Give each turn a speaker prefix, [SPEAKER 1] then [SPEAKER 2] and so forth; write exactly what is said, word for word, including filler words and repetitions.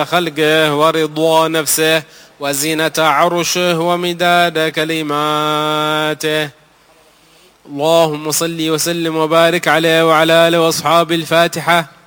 [SPEAKER 1] خلقه ورضا نفسه وزينة عرشه ومداد كلماته. اللهم صل وسلم وبارك عليه وعلى آله وأصحابه. الفاتحة.